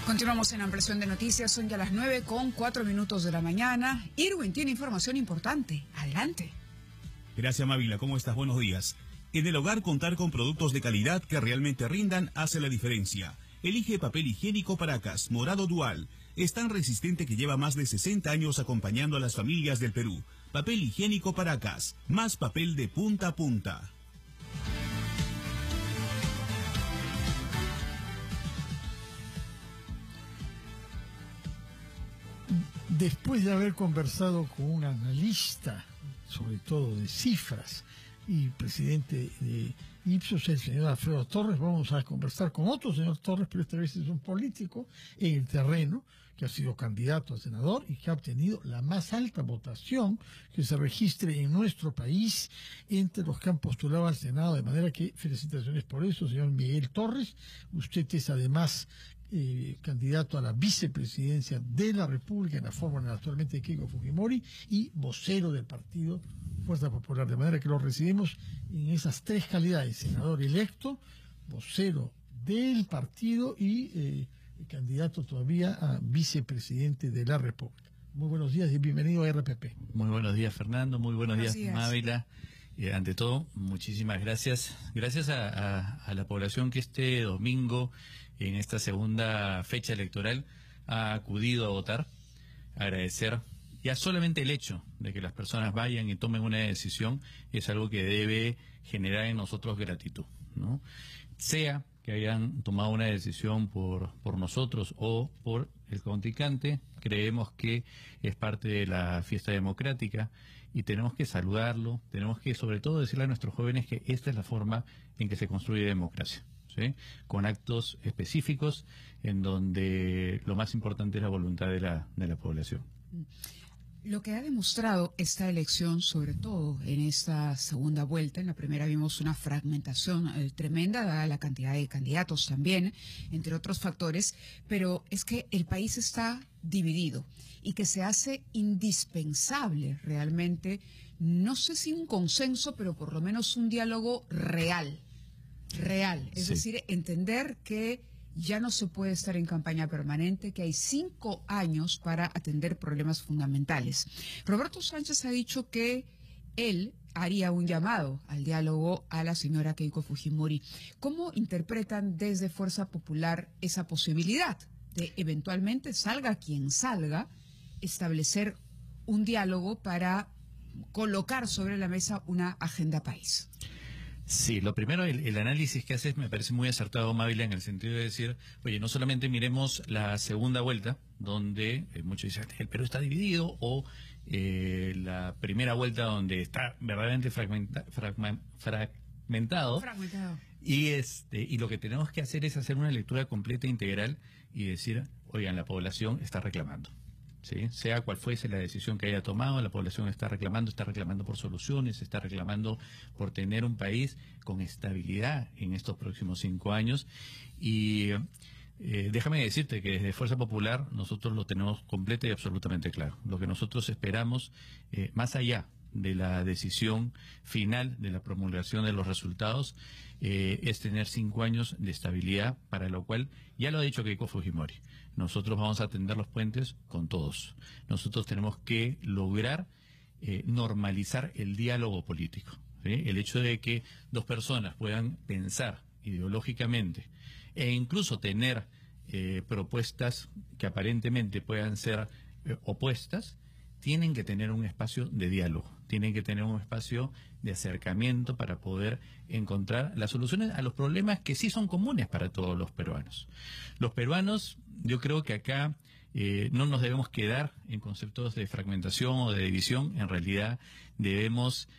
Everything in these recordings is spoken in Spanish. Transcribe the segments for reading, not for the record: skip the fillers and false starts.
Continuamos en Ampliación de Noticias, son ya las 9:04 de la mañana. Irwin tiene información importante. Adelante. Gracias, Mávila. ¿Cómo estás? Buenos días. En el hogar, contar con productos de calidad que realmente rindan hace la diferencia. Elige papel higiénico Paracas, morado dual. Es tan resistente que lleva más de 60 años acompañando a las familias del Perú. Papel higiénico Paracas, más papel de punta a punta. Después de haber conversado con un analista, sobre todo de cifras, y presidente de Ipsos, el señor Alfredo Torres, vamos a conversar con otro señor Torres, pero esta vez es un político en el terreno, que ha sido candidato a senador y que ha obtenido la más alta votación que se registre en nuestro país entre los que han postulado al Senado, de manera que felicitaciones por eso, señor Miguel Torres. Usted es además candidato a la vicepresidencia de la República en la forma actualmente de Keiko Fujimori y vocero del partido Fuerza Popular, de manera que lo recibimos en esas tres calidades: senador electo, vocero del partido y candidato todavía a vicepresidente de la República. Muy buenos días y bienvenido a RPP. Muy buenos días, Fernando, muy buenos días, Mávila. Ante todo, muchísimas gracias. Gracias a la población que este domingo, en esta segunda fecha electoral, ha acudido a votar. Agradecer ya solamente el hecho de que las personas vayan y tomen una decisión es algo que debe generar en nosotros gratitud, ¿no? Sea que hayan tomado una decisión por nosotros o por el contrincante, creemos que es parte de la fiesta democrática y tenemos que saludarlo, tenemos que sobre todo decirle a nuestros jóvenes que esta es la forma en que se construye democracia, ¿sí? Con actos específicos en donde lo más importante es la voluntad de la población. Lo que ha demostrado esta elección, sobre todo en esta segunda vuelta, en la primera vimos una fragmentación tremenda, dada la cantidad de candidatos también, entre otros factores, pero es que el país está dividido y que se hace indispensable realmente, no sé si un consenso, pero por lo menos un diálogo real, es decir, entender que ya no se puede estar en campaña permanente, que hay 5 años para atender problemas fundamentales. Roberto Sánchez ha dicho que él haría un llamado al diálogo a la señora Keiko Fujimori. ¿Cómo interpretan desde Fuerza Popular esa posibilidad de eventualmente, salga quien salga, establecer un diálogo para colocar sobre la mesa una agenda país? Sí, lo primero, el análisis que haces me parece muy acertado, Mávila, en el sentido de decir, oye, no solamente miremos la segunda vuelta, donde muchos dicen el Perú está dividido, o la primera vuelta donde está verdaderamente fragmentado. Y lo que tenemos que hacer es hacer una lectura completa e integral y decir, oigan, la población está reclamando. ¿Sí? Sea cual fuese la decisión que haya tomado, la población está reclamando por soluciones, está reclamando por tener un país con estabilidad en estos próximos 5 años. Y déjame decirte que desde Fuerza Popular nosotros lo tenemos completo y absolutamente claro. Lo que nosotros esperamos, más allá de la decisión final de la promulgación de los resultados, es tener 5 años de estabilidad, para lo cual, ya lo ha dicho Keiko Fujimori, nosotros vamos a tender los puentes con todos. Nosotros tenemos que lograr normalizar el diálogo político, ¿sí? El hecho de que dos personas puedan pensar ideológicamente e incluso tener propuestas que aparentemente puedan ser opuestas, tienen que tener un espacio de diálogo, tienen que tener un espacio de acercamiento para poder encontrar las soluciones a los problemas que sí son comunes para todos los peruanos. Los peruanos, yo creo que acá no nos debemos quedar en conceptos de fragmentación o de división, en realidad debemos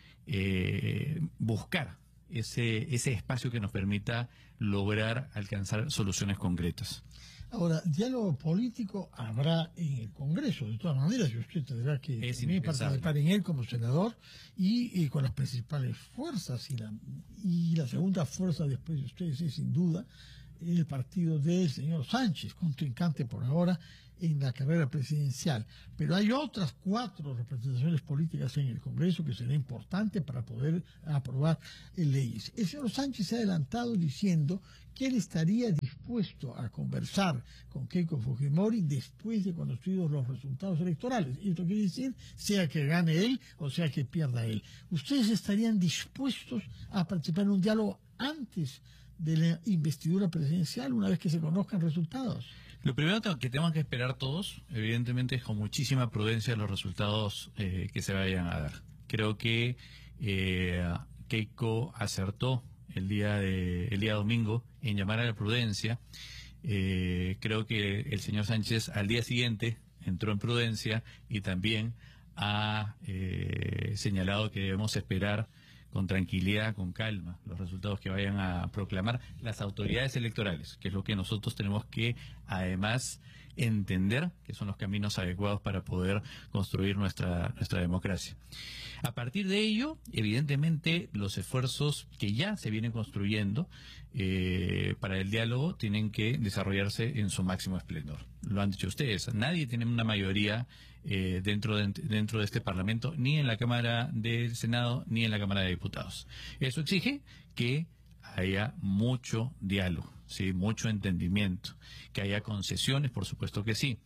buscar ese espacio que nos permita lograr alcanzar soluciones concretas. Ahora, diálogo político habrá en el Congreso, de todas maneras, y usted tendrá que también participar en él como senador y con las principales fuerzas, y la segunda fuerza después de ustedes es sin duda el partido del señor Sánchez, contrincante por ahora en la carrera presidencial. Pero hay otras 4 representaciones políticas en el Congreso que será importante para poder aprobar leyes. El señor Sánchez se ha adelantado diciendo que él estaría dispuesto a conversar con Keiko Fujimori después de conocidos los resultados electorales. Y esto quiere decir, sea que gane él o sea que pierda él. ¿Ustedes estarían dispuestos a participar en un diálogo antes de la investidura presidencial, una vez que se conozcan resultados? Lo primero que tenemos que esperar todos, evidentemente, es con muchísima prudencia los resultados que se vayan a dar. Creo que Keiko acertó el día domingo en llamar a la prudencia. Creo que el señor Sánchez al día siguiente entró en prudencia y también ha señalado que debemos esperar con tranquilidad, con calma, los resultados que vayan a proclamar las autoridades electorales, que es lo que nosotros tenemos que, además, entender que son los caminos adecuados para poder construir nuestra democracia. A partir de ello, evidentemente, los esfuerzos que ya se vienen construyendo para el diálogo tienen que desarrollarse en su máximo esplendor. Lo han dicho ustedes, nadie tiene una mayoría dentro de este Parlamento, ni en la Cámara del Senado, ni en la Cámara de Diputados. Eso exige que haya mucho diálogo, ¿sí? Mucho entendimiento, que haya concesiones, por supuesto que sí,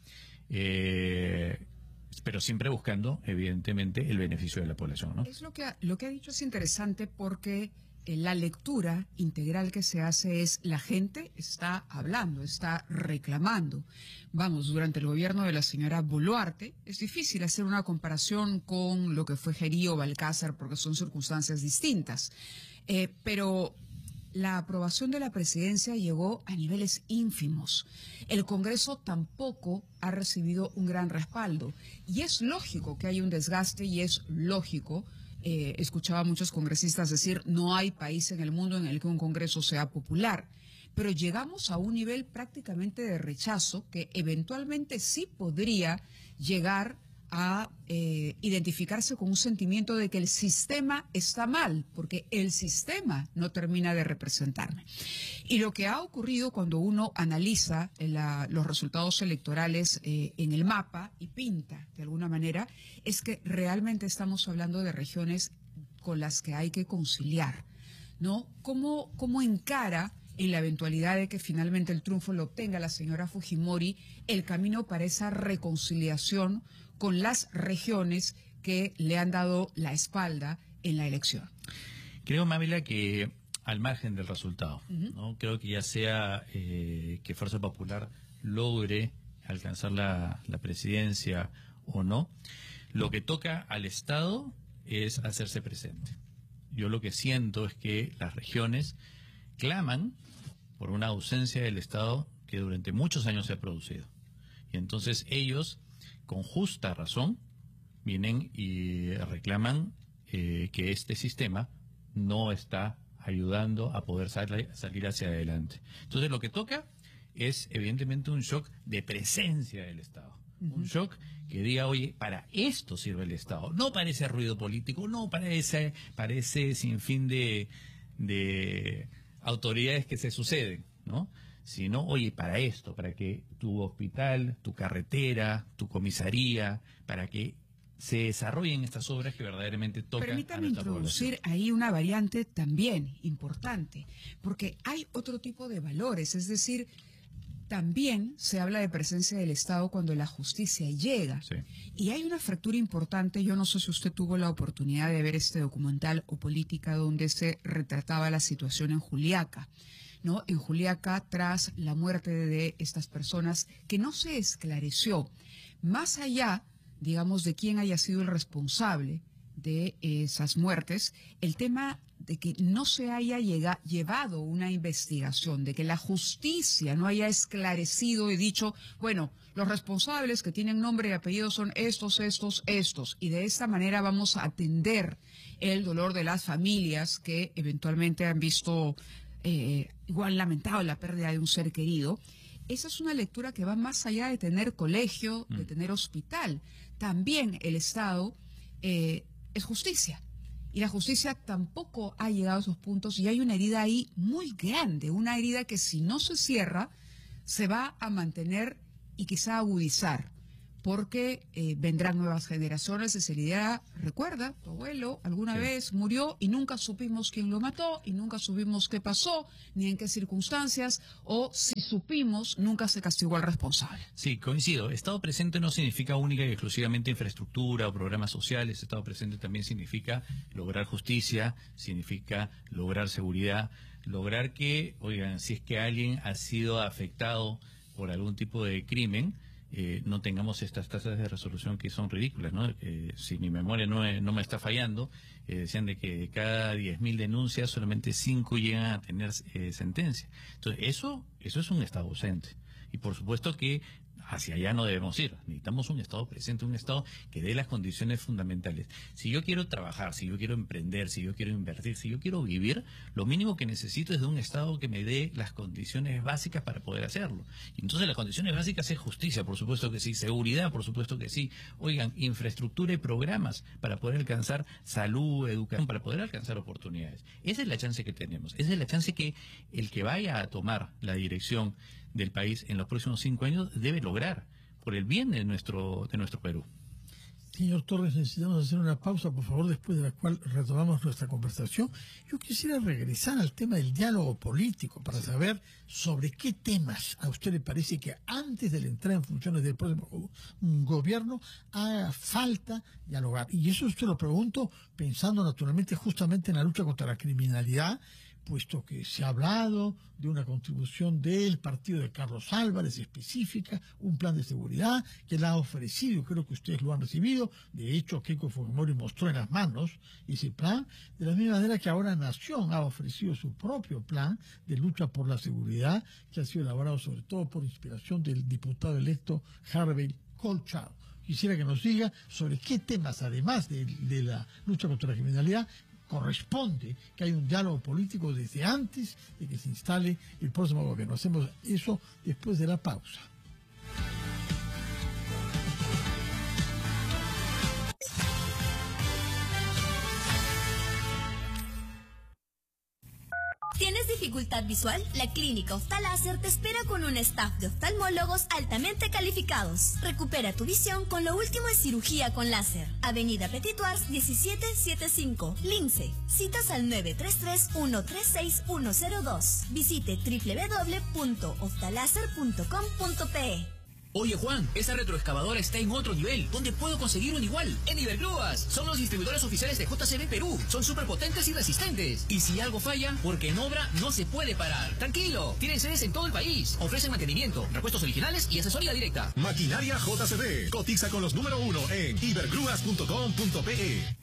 pero siempre buscando, evidentemente, el beneficio de la población, ¿no? Es lo que ha dicho es interesante porque la lectura integral que se hace es la gente está hablando, está reclamando. Vamos, durante el gobierno de la señora Boluarte es difícil hacer una comparación con lo que fue Gerío o Balcázar porque son circunstancias distintas. Pero la aprobación de la presidencia llegó a niveles ínfimos. El Congreso tampoco ha recibido un gran respaldo. Y es lógico que haya un desgaste y es lógico. Escuchaba a muchos congresistas decir no hay país en el mundo en el que un Congreso sea popular, pero llegamos a un nivel prácticamente de rechazo que eventualmente sí podría llegar a identificarse con un sentimiento de que el sistema está mal, porque el sistema no termina de representarme. Y lo que ha ocurrido cuando uno analiza los resultados electorales en el mapa y pinta de alguna manera, es que realmente estamos hablando de regiones con las que hay que conciliar, ¿no? ¿Cómo encara, en la eventualidad de que finalmente el triunfo lo obtenga la señora Fujimori, el camino para esa reconciliación con las regiones que le han dado la espalda en la elección? Creo, Mávila, que al margen del resultado, ¿no? Creo que ya sea que Fuerza Popular logre alcanzar la presidencia o no, lo que toca al Estado es hacerse presente. Yo lo que siento es que las regiones claman por una ausencia del Estado que durante muchos años se ha producido. Y entonces ellos, con justa razón, vienen y reclaman que este sistema no está ayudando a poder salir hacia adelante. Entonces lo que toca es evidentemente un shock de presencia del Estado. Un shock que diga, oye, para esto sirve el Estado. No para ese ruido político, no para ese sinfín de autoridades que se suceden, ¿no? Sino, oye, para esto, para que tu hospital, tu carretera, tu comisaría, para que se desarrollen estas obras que verdaderamente tocan a nuestra población. Permítame introducir ahí una variante también importante, porque hay otro tipo de valores, es decir, también se habla de presencia del Estado cuando la justicia llega. Sí. Y hay una fractura importante, yo no sé si usted tuvo la oportunidad de ver este documental o Política donde se retrataba la situación en Juliaca, ¿no? En Juliaca, tras la muerte de estas personas que no se esclareció, más allá, digamos, de quién haya sido el responsable de esas muertes, el tema de que no se haya llevado una investigación, de que la justicia no haya esclarecido y dicho, bueno, los responsables que tienen nombre y apellido son estos, y de esta manera vamos a atender el dolor de las familias que eventualmente han visto igual lamentado la pérdida de un ser querido. Esa es una lectura que va más allá de tener colegio, de tener hospital. También el Estado es justicia. Y la justicia tampoco ha llegado a esos puntos y hay una herida ahí muy grande, una herida que si no se cierra se va a mantener y quizá agudizar, porque vendrán nuevas generaciones. Esa herida, recuerda, tu abuelo alguna vez murió y nunca supimos quién lo mató y nunca supimos qué pasó, ni en qué circunstancias, o si supimos, nunca se castigó al responsable. Sí, coincido. Estado presente no significa única y exclusivamente infraestructura o programas sociales. Estado presente también significa lograr justicia, significa lograr seguridad, lograr que, oigan, si es que alguien ha sido afectado por algún tipo de crimen, no tengamos estas tasas de resolución que son ridículas, ¿no? Si mi memoria no me está fallando, decían de que de cada 10.000 denuncias solamente 5 llegan a tener sentencia. Entonces, eso es un Estado ausente. Y por supuesto que hacia allá no debemos ir. Necesitamos un Estado presente, un Estado que dé las condiciones fundamentales. Si yo quiero trabajar, si yo quiero emprender, si yo quiero invertir, si yo quiero vivir, lo mínimo que necesito es de un Estado que me dé las condiciones básicas para poder hacerlo. Y entonces las condiciones básicas es justicia, por supuesto que sí, seguridad, por supuesto que sí. Oigan, infraestructura y programas para poder alcanzar salud, educación, para poder alcanzar oportunidades. Esa es la chance que tenemos. Esa es la chance que el que vaya a tomar la dirección del país en los próximos 5 años debe lograr por el bien de nuestro Perú. Señor Torres, necesitamos hacer una pausa, por favor, después de la cual retomamos nuestra conversación. Yo quisiera regresar al tema del diálogo político para saber sobre qué temas a usted le parece que antes de la entrada en funciones del próximo gobierno haga falta dialogar. Y eso usted lo pregunto pensando naturalmente justamente en la lucha contra la criminalidad, puesto que se ha hablado de una contribución del partido de Carlos Álvarez específica, un plan de seguridad que la ha ofrecido, creo que ustedes lo han recibido, de hecho Keiko Fujimori mostró en las manos ese plan, de la misma manera que ahora Nación ha ofrecido su propio plan de lucha por la seguridad, que ha sido elaborado sobre todo por inspiración del diputado electo Harvey Colchado. Quisiera que nos diga sobre qué temas, además de la lucha contra la criminalidad, corresponde que haya un diálogo político desde antes de que se instale el próximo gobierno. Hacemos eso después de la pausa. ¿Tienes dificultad visual? La clínica Oftaláser te espera con un staff de oftalmólogos altamente calificados. Recupera tu visión con lo último en cirugía con láser. Avenida Petituars 1775, Lince. Citas al 933-136-102. Visite www.oftaláser.com.pe. Oye Juan, esa retroexcavadora está en otro nivel. ¿Dónde puedo conseguir una igual? En Ibergrúas. Son los distribuidores oficiales de JCB Perú. Son súper potentes y resistentes. Y si algo falla, porque en obra no se puede parar. Tranquilo, tienen sedes en todo el país. Ofrecen mantenimiento, repuestos originales y asesoría directa. Maquinaria JCB. Cotiza con los número 1 en ibergrúas.com.pe.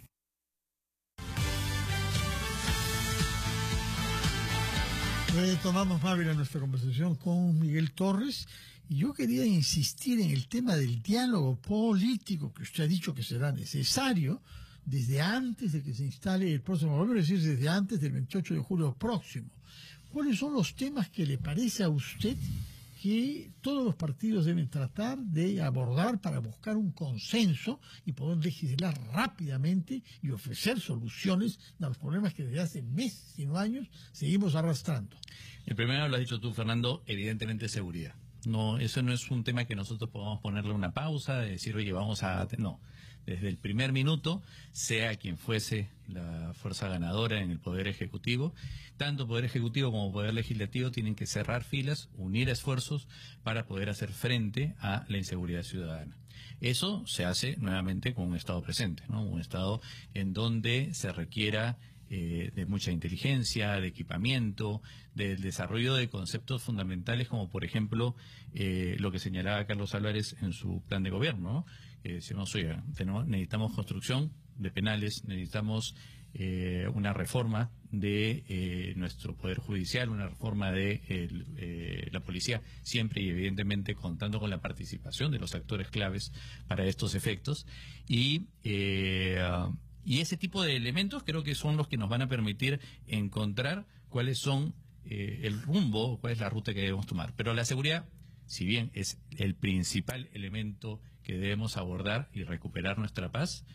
Retomamos, Mávila, nuestra conversación con Miguel Torres. Y yo quería insistir en el tema del diálogo político que usted ha dicho que será necesario desde antes de que se instale el próximo gobierno, es decir, desde antes del 28 de julio próximo. ¿Cuáles son los temas que le parece a usted que todos los partidos deben tratar de abordar para buscar un consenso y poder legislar rápidamente y ofrecer soluciones a los problemas que desde hace meses, sino años, seguimos arrastrando? El primero lo has dicho tú, Fernando, evidentemente seguridad. No, eso no es un tema que nosotros podamos ponerle una pausa, de decir, oye, vamos a... No, desde el primer minuto, sea quien fuese la fuerza ganadora en el Poder Ejecutivo, tanto Poder Ejecutivo como Poder Legislativo tienen que cerrar filas, unir esfuerzos para poder hacer frente a la inseguridad ciudadana. Eso se hace nuevamente con un Estado presente, ¿no? Un Estado en donde se requiera de mucha inteligencia, de equipamiento, del desarrollo de conceptos fundamentales como, por ejemplo, lo que señalaba Carlos Álvarez en su plan de gobierno, ¿no? Decimos, oiga, necesitamos construcción de penales, necesitamos una reforma de nuestro Poder Judicial, una reforma de la policía, siempre y evidentemente contando con la participación de los actores claves para estos efectos. Y ese tipo de elementos creo que son los que nos van a permitir encontrar cuáles son el rumbo, cuál es la ruta que debemos tomar. Pero la seguridad, si bien es el principal elemento que debemos abordar y recuperar nuestra paz,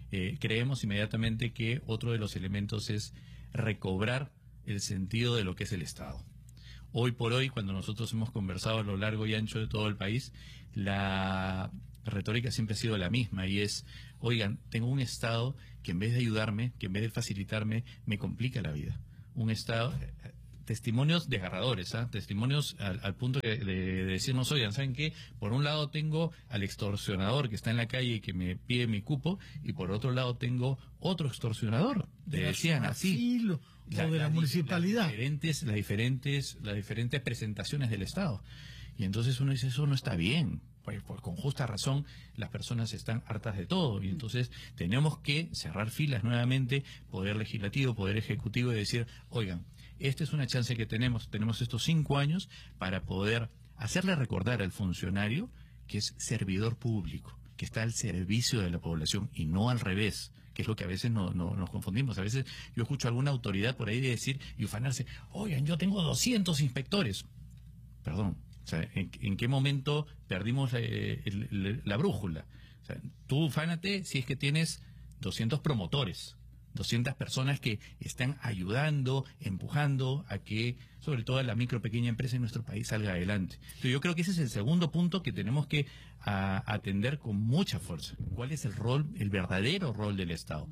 creemos inmediatamente que otro de los elementos es recobrar el sentido de lo que es el Estado. Hoy por hoy, cuando nosotros hemos conversado a lo largo y ancho de todo el país, la retórica siempre ha sido la misma y es, oigan, tengo un Estado que en vez de ayudarme, que en vez de facilitarme, me complica la vida. Un Estado, testimonios desgarradores, testimonios al punto de decirnos, oigan, ¿saben qué? Por un lado tengo al extorsionador que está en la calle y que me pide mi cupo, y por otro lado tengo otro extorsionador. Le decían así. O de la municipalidad. Las diferentes presentaciones del Estado. Y entonces uno dice, eso no está bien. Pues con justa razón las personas están hartas de todo y entonces tenemos que cerrar filas nuevamente, poder legislativo, poder ejecutivo, y decir, oigan, esta es una chance que tenemos estos 5 años para poder hacerle recordar al funcionario que es servidor público, que está al servicio de la población y no al revés, que es lo que a veces nos confundimos. A veces yo escucho a alguna autoridad por ahí decir y ufanarse, oigan, yo tengo 200 inspectores. Perdón. O sea, ¿en qué momento perdimos la brújula? O sea, tú ufánate si es que tienes 200 promotores, 200 personas que están ayudando, empujando a que, sobre todo, la micro pequeña empresa en nuestro país salga adelante. Entonces, yo creo que ese es el segundo punto que tenemos que atender con mucha fuerza. ¿Cuál es el rol, el verdadero rol del Estado?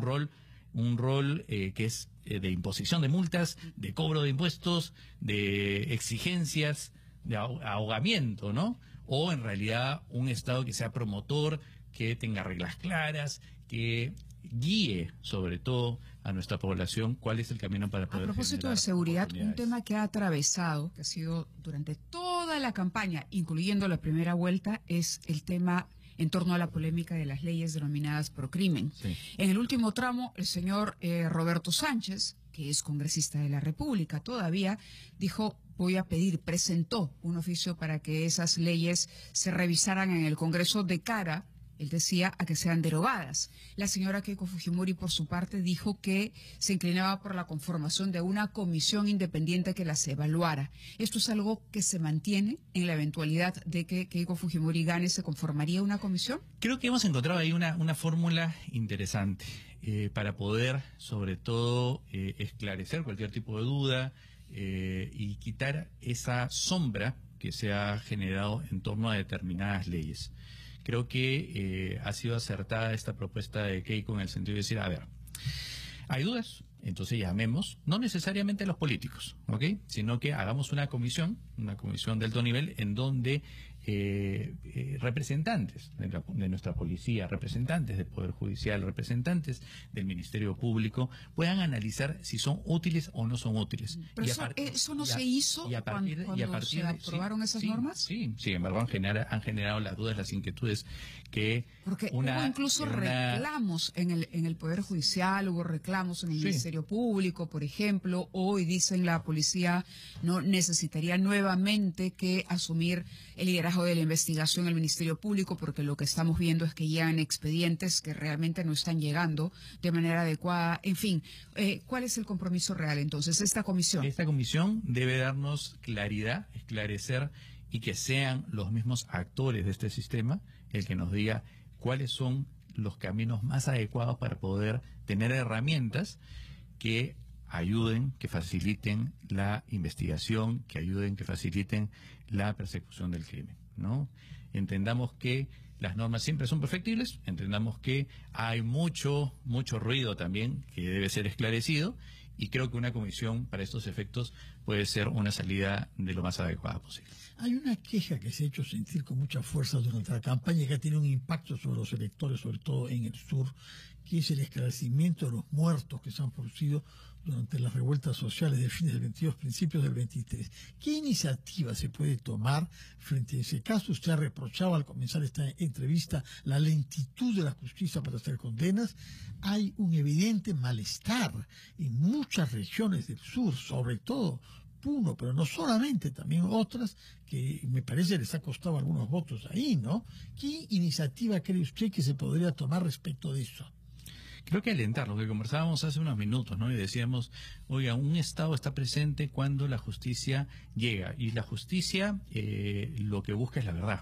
Un rol que es de imposición de multas, de cobro de impuestos, de exigencias, de ahogamiento, ¿no? O en realidad un Estado que sea promotor, que tenga reglas claras, que guíe sobre todo a nuestra población cuál es el camino para poder. A propósito de seguridad, un tema que ha atravesado, que ha sido durante toda la campaña, incluyendo la primera vuelta, es el tema en torno a la polémica de las leyes denominadas procrimen. Sí. En el último tramo, el señor Roberto Sánchez, que es congresista de la República todavía, dijo, presentó un oficio para que esas leyes se revisaran en el Congreso de cara, él decía, a que sean derogadas. La señora Keiko Fujimori, por su parte, dijo que se inclinaba por la conformación de una comisión independiente que las evaluara. ¿Esto es algo que se mantiene en la eventualidad de que Keiko Fujimori gane? ¿Se conformaría una comisión? Creo que hemos encontrado ahí una fórmula interesante para poder, sobre todo, esclarecer cualquier tipo de duda, y quitar esa sombra que se ha generado en torno a determinadas leyes. Creo que ha sido acertada esta propuesta de Keiko en el sentido de decir, a ver, hay dudas, entonces llamemos, no necesariamente a los políticos, ¿ok? Sino que hagamos una comisión de alto nivel en donde representantes de nuestra policía, representantes del Poder Judicial, representantes del Ministerio Público puedan analizar si son útiles o no son útiles. Pero eso no se hizo cuando se aprobaron esas normas. Sí, sin embargo han generado las dudas, las inquietudes que porque hubo incluso reclamos en el Poder Judicial, hubo reclamos en el Ministerio Público, por ejemplo. Hoy dicen la policía no necesitaría nuevamente que asumir el liderazgo de la investigación el Ministerio Público, porque lo que estamos viendo es que llegan expedientes que realmente no están llegando de manera adecuada. En fin, ¿cuál es el compromiso real entonces? Esta comisión debe darnos claridad, esclarecer, y que sean los mismos actores de este sistema el que nos diga cuáles son los caminos más adecuados para poder tener herramientas que ayuden, que faciliten la investigación, que ayuden, que faciliten la persecución del crimen, ¿no? Entendamos que las normas siempre son perfectibles, entendamos que hay mucho ruido también que debe ser esclarecido, y creo que una comisión para estos efectos puede ser una salida de lo más adecuada posible. Hay una queja que se ha hecho sentir con mucha fuerza durante la campaña y que ha tenido un impacto sobre los electores, sobre todo en el sur, que es el esclarecimiento de los muertos que se han producido durante las revueltas sociales de fines del 22, principios del 23. ¿Qué iniciativa se puede tomar frente a ese caso? Usted ha reprochado al comenzar esta entrevista la lentitud de la justicia para hacer condenas. Hay un evidente malestar en muchas regiones del sur, sobre todo Puno, pero no solamente, también otras que me parece les ha costado algunos votos ahí, ¿no? ¿Qué iniciativa cree usted que se podría tomar respecto de eso? Creo que alentar lo que conversábamos hace unos minutos, ¿no? Y decíamos, oiga, un Estado está presente cuando la justicia llega. Y la justicia lo que busca es la verdad.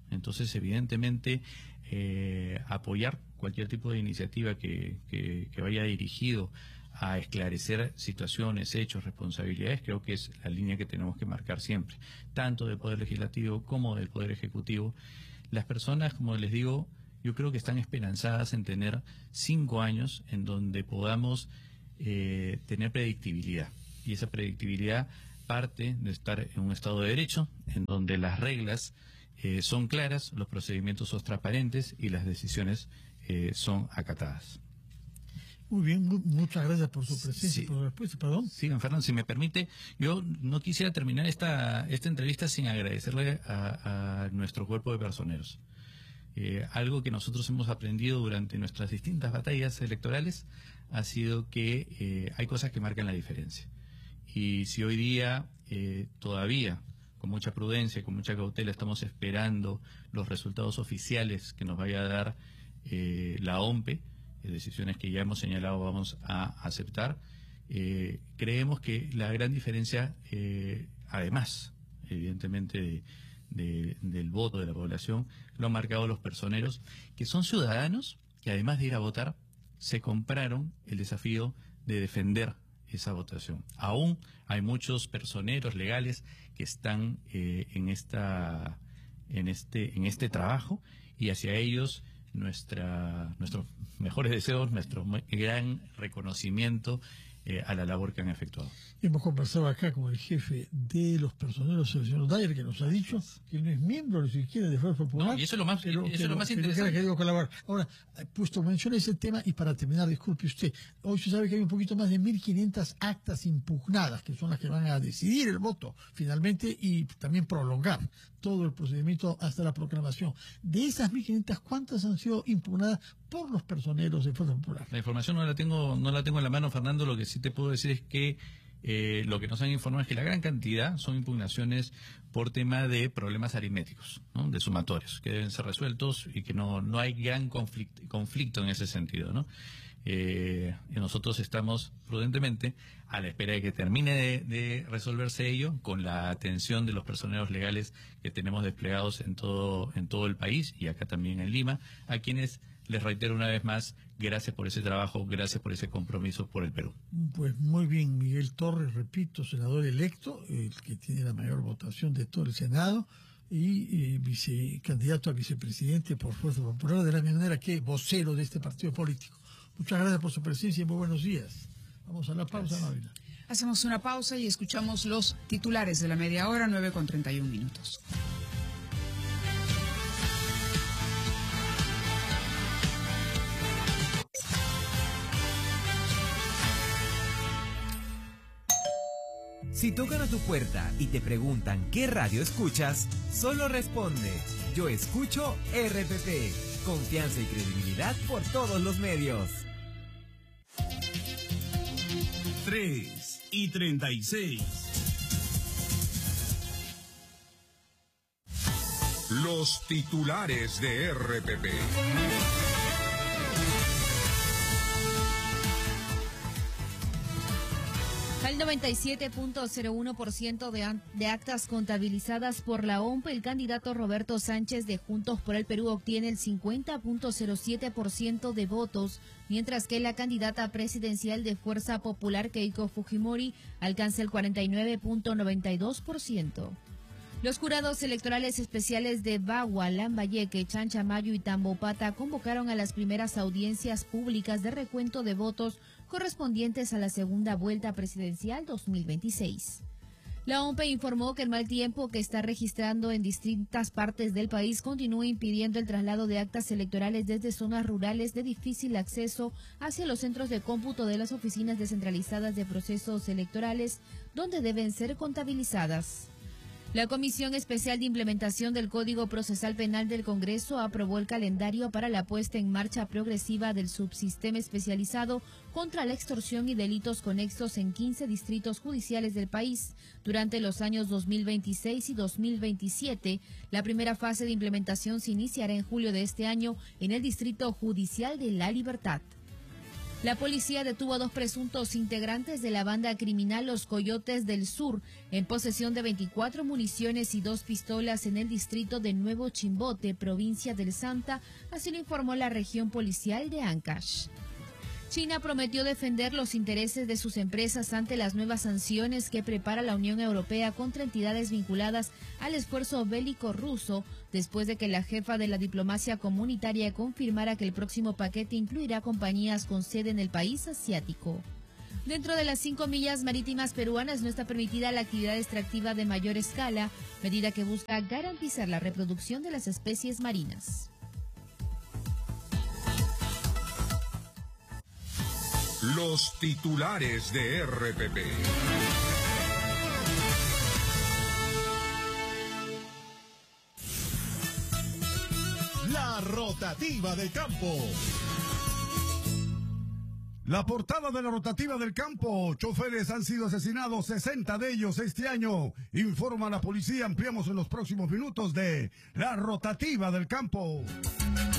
Entonces, evidentemente, apoyar cualquier tipo de iniciativa que vaya dirigido a esclarecer situaciones, hechos, responsabilidades, creo que es la línea que tenemos que marcar siempre, tanto del Poder Legislativo como del Poder Ejecutivo. Las personas, como les digo, yo creo que están esperanzadas en tener 5 años en donde podamos tener predictibilidad. Y esa predictibilidad parte de estar en un Estado de Derecho, en donde las reglas son claras, los procedimientos son transparentes y las decisiones son acatadas. Muy bien, muchas gracias por su presencia y Sí. por su respuesta. Perdón. Sí, don Fernando, si me permite, yo no quisiera terminar esta entrevista sin agradecerle a nuestro cuerpo de personeros. Algo que nosotros hemos aprendido durante nuestras distintas batallas electorales ha sido que hay cosas que marcan la diferencia. Y si hoy día todavía, con mucha prudencia y con mucha cautela, estamos esperando los resultados oficiales que nos vaya a dar la OMPE, decisiones que ya hemos señalado vamos a aceptar, creemos que la gran diferencia, además, evidentemente, del voto de la población, lo han marcado los personeros, que son ciudadanos que además de ir a votar, se compraron el desafío de defender esa votación. Aún hay muchos personeros legales que están en este trabajo, y hacia ellos nuestros mejores deseos, nuestro gran reconocimiento a la labor que han efectuado. Hemos conversado acá con el jefe de los personeros, el señor Dyer, que nos ha dicho que no es miembro ni siquiera de Fuerza Popular. No, y eso es lo más, pero interesante. Que ha querido colaborar. Ahora, puesto menciona ese tema, y para terminar, disculpe usted, hoy se sabe que hay un poquito más de 1.500 actas impugnadas, que son las que van a decidir el voto finalmente y también prolongar todo el procedimiento hasta la proclamación. De esas 1.500, ¿cuántas han sido impugnadas por los personeros de Fuerza Popular? La información no la tengo en la mano, Fernando. Lo que sí te puedo decir es que lo que nos han informado es que la gran cantidad son impugnaciones por tema de problemas aritméticos, ¿no? De sumatorios, que deben ser resueltos y que no hay gran conflicto en ese sentido, ¿no? Y nosotros estamos prudentemente a la espera de que termine de resolverse ello, con la atención de los personeros legales que tenemos desplegados en todo el país y acá también en Lima, a quienes les reitero una vez más, gracias por ese trabajo, gracias por ese compromiso por el Perú. Pues muy bien, Miguel Torres, repito, senador electo, el que tiene la mayor votación de todo el Senado, y candidato a vicepresidente por Fuerza Popular, de la misma manera que vocero de este partido político. Muchas gracias por su presencia y muy buenos días. Vamos a la pausa, Mávila. Hacemos una pausa y escuchamos los titulares de la media hora, 9:31. Si tocan a tu puerta y te preguntan qué radio escuchas, solo responde: yo escucho RPP. Confianza y credibilidad por todos los medios. 3:36. Los titulares de RPP. Al 97.01% de actas contabilizadas por la OMPE, el candidato Roberto Sánchez de Juntos por el Perú obtiene el 50.07% de votos, mientras que la candidata presidencial de Fuerza Popular, Keiko Fujimori, alcanza el 49.92%. Los jurados electorales especiales de Bagua, Lambayeque, Chanchamayo y Tambopata convocaron a las primeras audiencias públicas de recuento de votos correspondientes a la segunda vuelta presidencial 2026. La OMPE informó que el mal tiempo que está registrando en distintas partes del país continúa impidiendo el traslado de actas electorales desde zonas rurales de difícil acceso hacia los centros de cómputo de las oficinas descentralizadas de procesos electorales, donde deben ser contabilizadas. La Comisión Especial de Implementación del Código Procesal Penal del Congreso aprobó el calendario para la puesta en marcha progresiva del subsistema especializado contra la extorsión y delitos conexos en 15 distritos judiciales del país durante los años 2026 y 2027. La primera fase de implementación se iniciará en julio de este año en el Distrito Judicial de La Libertad. La policía detuvo a 2 presuntos integrantes de la banda criminal Los Coyotes del Sur en posesión de 24 municiones y 2 pistolas en el distrito de Nuevo Chimbote, provincia del Santa, así lo informó la región policial de Ancash. China prometió defender los intereses de sus empresas ante las nuevas sanciones que prepara la Unión Europea contra entidades vinculadas al esfuerzo bélico ruso, después de que la jefa de la diplomacia comunitaria confirmara que el próximo paquete incluirá compañías con sede en el país asiático. Dentro de las 5 millas marítimas peruanas no está permitida la actividad extractiva de mayor escala, medida que busca garantizar la reproducción de las especies marinas. Los titulares de RPP. La rotativa del campo. La portada de la rotativa del campo. Choferes han sido asesinados, 60 de ellos este año. Informa la policía. Ampliamos en los próximos minutos de la rotativa del campo.